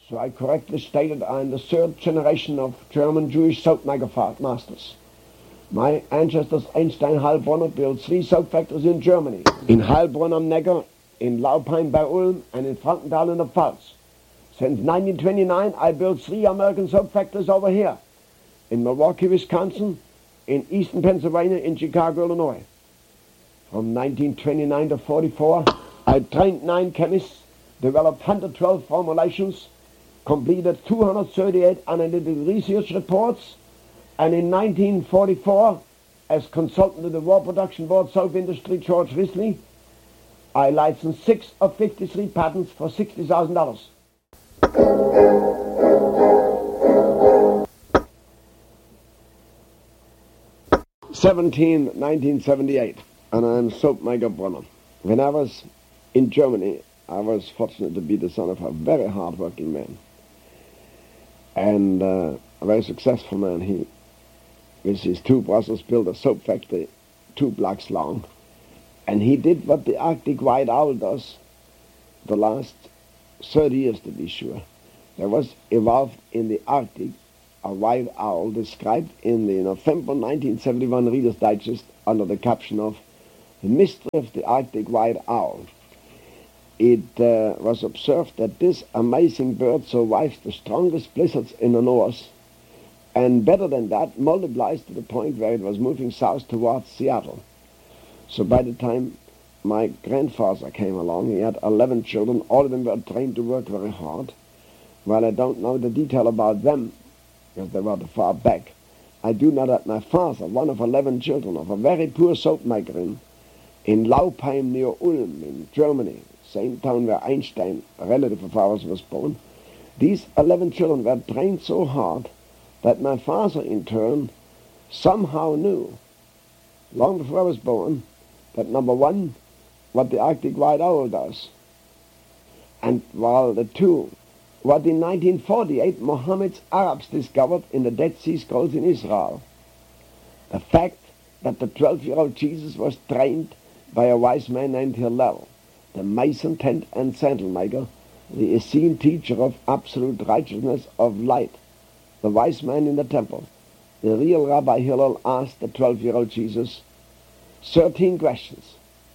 So I correctly stated I'm the third generation of German Jewish soapmaker masters. My ancestors Einstein Heilbronner built 3 soap factories in Germany. In Heilbronn am Neckar, in Laupheim bei Ulm, and in Frankenthal in the Pfalz. Since 1929 I built 3 American soap factories over here. In Milwaukee, Wisconsin, in Eastern Pennsylvania, in Chicago, Illinois. From 1929 to 44, I trained 9 chemists, developed 112 formulations, completed 238 analytical research reports, and in 1944, as consultant to the War Production Board soap industry, George Risley, I licensed 6 of 53 patents for $60,000. 1978, and I'm soapmaker Brunner. When I was in Germany, I was fortunate to be the son of a very hard-working man, and a very successful man. He, with his 2 brothers, built a soap factory 2 blocks long, and he did what the Arctic white owl does the last 30 years, to be sure. There was evolved in the Arctic a white owl described in the November 1971 Reader's Digest under the caption of The Mystery of the Arctic White Owl. It was observed that this amazing bird survives the strongest blizzards in the north, and better than that, multiplies to the point where it was moving south towards Seattle. So by the time my grandfather came along, he had 11 children. All of them were trained to work very hard. While I don't know the detail about them, because they were too far back, I do know that my father, one of 11 children of a very poor soap maker in Laupheim near Ulm in Germany, same town where Einstein, a relative of ours, was born, these 11 children were trained so hard that my father in turn somehow knew, long before I was born, that number 1, what the Arctic white owl does, and while the 2, what in 1948 Mohammed's Arabs discovered in the Dead Sea Scrolls in Israel. The fact that the 12-year-old Jesus was trained by a wise man named Hillel, the mason, tent and sandal maker, the Essene teacher of absolute righteousness of light, the wise man in the temple. The real Rabbi Hillel asked the 12-year-old Jesus 13 questions.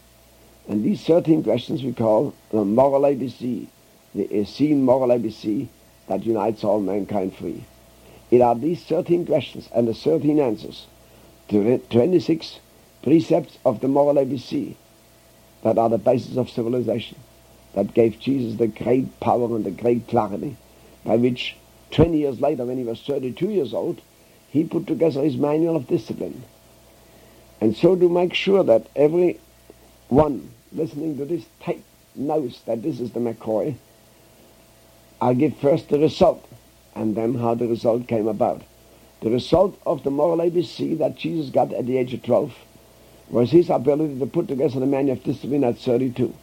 And these 13 questions we call the moral ABC, the Essene moral ABC that unites all mankind free. It are these 13 questions and the 13 answers to the 26 precepts of the moral ABC that are the basis of civilization, that gave Jesus the great power and the great clarity by which 20 years later, when he was 32 years old, he put together his manual of discipline. And so to make sure that every one listening to this tape knows that this is the McCoy, I'll give first the result, and then how the result came about. The result of the moral ABC that Jesus got at the age of 12 was his ability to put together the manual of discipline at 32.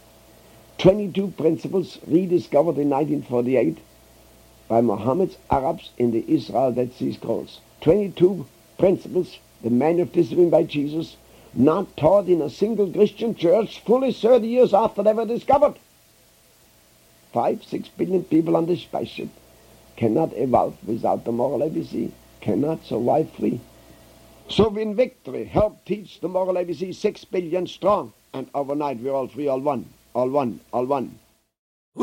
22 principles rediscovered in 1948 by Muhammad's Arabs in the Israel Dead Sea Scrolls. 22 principles, the manual of discipline by Jesus, not taught in a single Christian church fully 30 years after they were discovered. 5-6 billion people on this spaceship cannot evolve without the moral ABC, cannot survive free. So when victory helped teach the moral ABC 6 billion strong, and overnight we're all free, all one, all one, all one.